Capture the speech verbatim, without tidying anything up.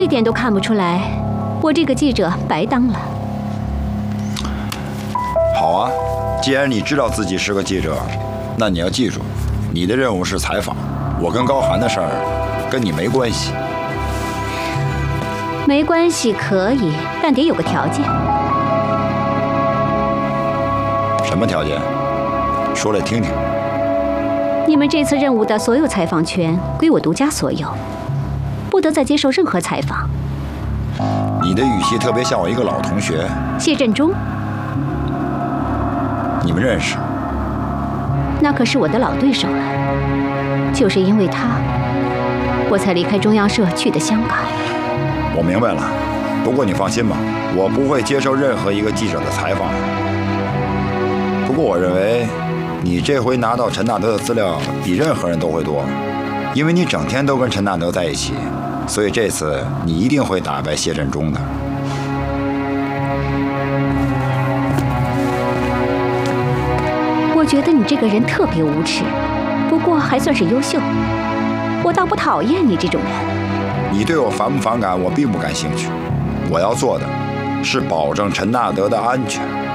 一点都看不出来，我这个记者白当了。 好啊，既然你知道自己是个记者，那你要记住，你的任务是采访。我跟高寒的事儿跟你没关系。 没关系可以，但得有个条件。 什么条件？说来听听。 你们这次任务的所有采访权归我独家所有，不得再接受任何采访。 你的语气特别像我一个老同学， 谢振中。 你们认识？ 那可是我的老对手了，就是因为他，我才离开中央社去的香港。 我明白了，不过你放心吧，我不会接受任何一个记者的采访。不过我认为，你这回拿到陈大德的资料比任何人都会多，因为你整天都跟陈大德在一起，所以这次你一定会打败谢振中的。 我觉得你这个人特别无耻，不过还算是优秀。我倒不讨厌你这种人。 你对我反不反感，我并不感兴趣。我要做的是保证陈大德的安全。